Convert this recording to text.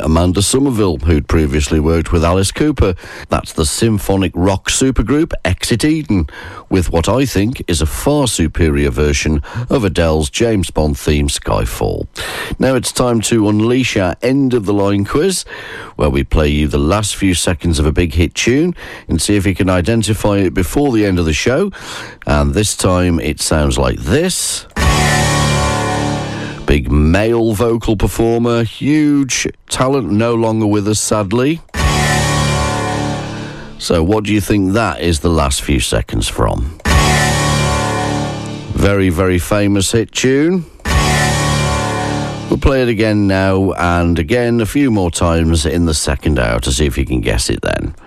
Amanda Somerville, who'd previously worked with Alice Cooper. That's the symphonic rock supergroup Exit Eden, with what I think is a far superior version of Adele's James Bond theme Skyfall. Now it's time to unleash our end of the line quiz, where we play you the last few seconds of a big hit tune and see if you can identify it before the end of the show. And this time it sounds like this. Big male vocal performer, huge talent, no longer with us, sadly. So what do you think that is the last few seconds from? Very, very famous hit tune. We'll play it again now and again a few more times in the second hour to see if you can guess it then.